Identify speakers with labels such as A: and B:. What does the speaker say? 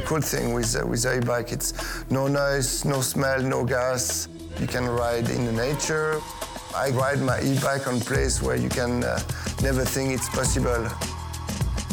A: cool thing with the e-bike. It's no noise, no smell, no gas. You can ride in the nature. I ride my e-bike on place where you can never think it's possible.